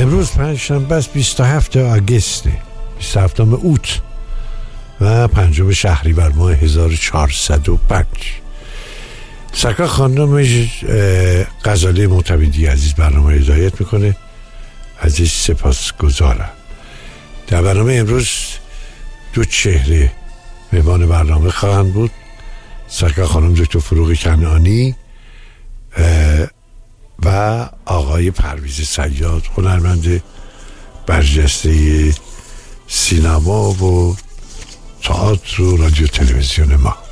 امروز پنجشنبه است، 27 آگوست، 27 اوت و 5 شهریور ماه 1405. سرکار خانم غزاله معتمدی عزیز برنامه هدایت میکنه، عزیز سپاس گذارم. در برنامه امروز دو چهره مهمان برنامه خواهند بود. سرکار خانم دکتر فروغ کنعانی و آقای پرویز صیاد، هنرمند برجسته سینما و تئاتر و رادیو تلویزیون ما.